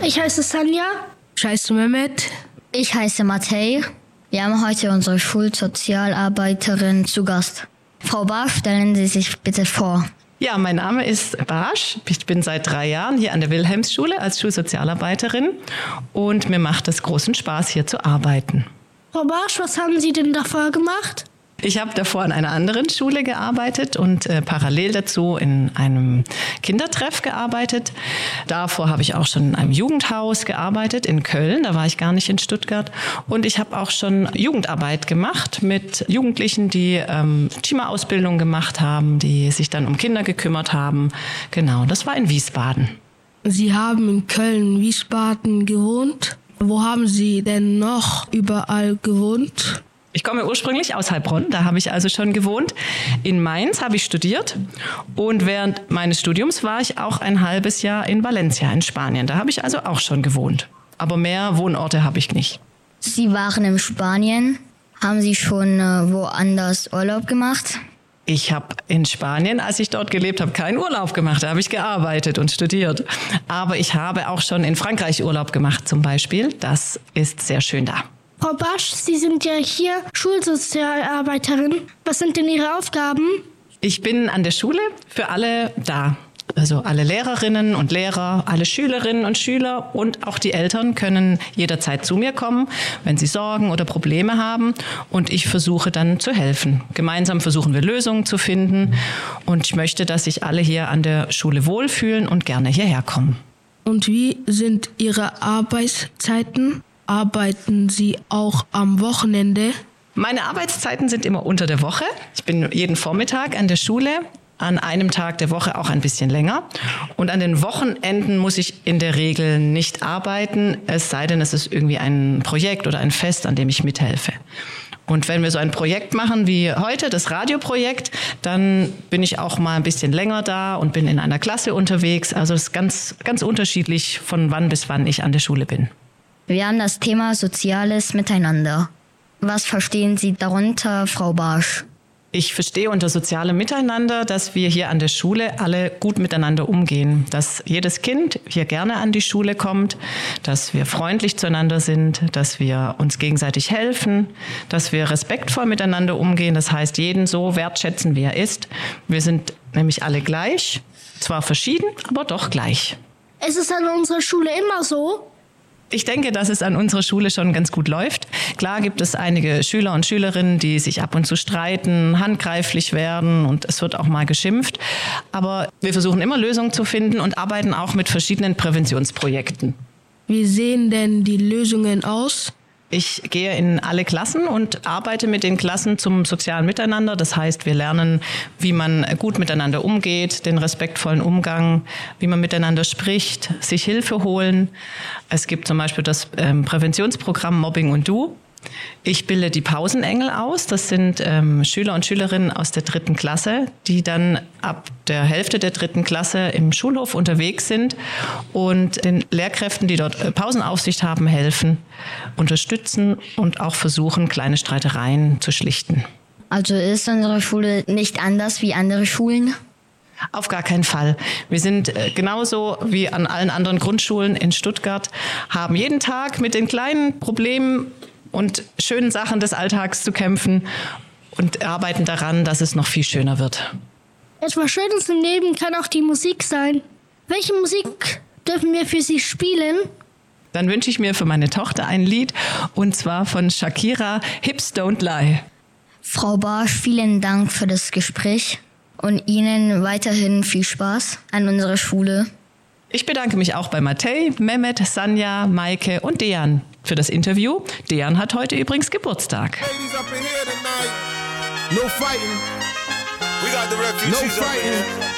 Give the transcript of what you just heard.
Ich heiße Sanja. Ich heiße Mehmet. Ich heiße Matej. Wir haben heute unsere Schulsozialarbeiterin zu Gast. Frau Barsch, stellen Sie sich bitte vor. Ja, mein Name ist Barsch. Ich bin seit 3 Jahren hier an der Wilhelmsschule als Schulsozialarbeiterin und mir macht es großen Spaß, hier zu arbeiten. Frau Barsch, was haben Sie denn davor gemacht? Ich habe davor an einer anderen Schule gearbeitet und parallel dazu in einem Kindertreff gearbeitet. Davor habe ich auch schon in einem Jugendhaus gearbeitet in Köln, da war ich gar nicht in Stuttgart. Und ich habe auch schon Jugendarbeit gemacht mit Jugendlichen, die Schima-Ausbildung gemacht haben, die sich dann um Kinder gekümmert haben. Genau, das war in Wiesbaden. Sie haben in Köln, Wiesbaden gewohnt. Wo haben Sie denn noch überall gewohnt? Ich komme ursprünglich aus Heilbronn, da habe ich also schon gewohnt. In Mainz habe ich studiert und während meines Studiums war ich auch ein halbes Jahr in Valencia in Spanien. Da habe ich also auch schon gewohnt. Aber mehr Wohnorte habe ich nicht. Sie waren in Spanien. Haben Sie schon woanders Urlaub gemacht? Ich habe in Spanien, als ich dort gelebt habe, keinen Urlaub gemacht. Da habe ich gearbeitet und studiert. Aber ich habe auch schon in Frankreich Urlaub gemacht zum Beispiel. Das ist sehr schön da. Frau Barsch, Sie sind ja hier Schulsozialarbeiterin. Was sind denn Ihre Aufgaben? Ich bin an der Schule für alle da. Also alle Lehrerinnen und Lehrer, alle Schülerinnen und Schüler und auch die Eltern können jederzeit zu mir kommen, wenn sie Sorgen oder Probleme haben. Und ich versuche dann zu helfen. Gemeinsam versuchen wir Lösungen zu finden. Und ich möchte, dass sich alle hier an der Schule wohlfühlen und gerne hierher kommen. Und wie sind Ihre Arbeitszeiten? Arbeiten Sie auch am Wochenende? Meine Arbeitszeiten sind immer unter der Woche. Ich bin jeden Vormittag an der Schule, an einem Tag der Woche auch ein bisschen länger. Und an den Wochenenden muss ich in der Regel nicht arbeiten, es sei denn, es ist irgendwie ein Projekt oder ein Fest, an dem ich mithelfe. Und wenn wir so ein Projekt machen wie heute, das Radioprojekt, dann bin ich auch mal ein bisschen länger da und bin in einer Klasse unterwegs. Also es ist ganz, ganz unterschiedlich, von wann bis wann ich an der Schule bin. Wir haben das Thema soziales Miteinander. Was verstehen Sie darunter, Frau Barsch? Ich verstehe unter sozialem Miteinander, dass wir hier an der Schule alle gut miteinander umgehen. Dass jedes Kind hier gerne an die Schule kommt, dass wir freundlich zueinander sind, dass wir uns gegenseitig helfen, dass wir respektvoll miteinander umgehen. Das heißt, jeden so wertschätzen, wie er ist. Wir sind nämlich alle gleich, zwar verschieden, aber doch gleich. Ist es an unserer Schule immer so? Ich denke, dass es an unserer Schule schon ganz gut läuft. Klar gibt es einige Schüler und Schülerinnen, die sich ab und zu streiten, handgreiflich werden und es wird auch mal geschimpft. Aber wir versuchen immer Lösungen zu finden und arbeiten auch mit verschiedenen Präventionsprojekten. Wie sehen denn die Lösungen aus? Ich gehe in alle Klassen und arbeite mit den Klassen zum sozialen Miteinander. Das heißt, wir lernen, wie man gut miteinander umgeht, den respektvollen Umgang, wie man miteinander spricht, sich Hilfe holen. Es gibt zum Beispiel das Präventionsprogramm Mobbing und Du. Ich bilde die Pausenengel aus. Das sind Schüler und Schülerinnen aus der 3. Klasse, die dann ab der Hälfte der 3. Klasse im Schulhof unterwegs sind und den Lehrkräften, die dort Pausenaufsicht haben, helfen, unterstützen und auch versuchen, kleine Streitereien zu schlichten. Also ist unsere Schule nicht anders wie andere Schulen? Auf gar keinen Fall. Wir sind genauso wie an allen anderen Grundschulen in Stuttgart, haben jeden Tag mit den kleinen Problemen und schönen Sachen des Alltags zu kämpfen und arbeiten daran, dass es noch viel schöner wird. Etwas Schönes im Leben kann auch die Musik sein. Welche Musik dürfen wir für Sie spielen? Dann wünsche ich mir für meine Tochter ein Lied, und zwar von Shakira, Hips Don't Lie. Frau Barsch, vielen Dank für das Gespräch und Ihnen weiterhin viel Spaß an unserer Schule. Ich bedanke mich auch bei Matej, Mehmet, Sanja, Maike und Dejan für das Interview. Dejan hat heute übrigens Geburtstag. No fighting. We got the refugees. No fighting.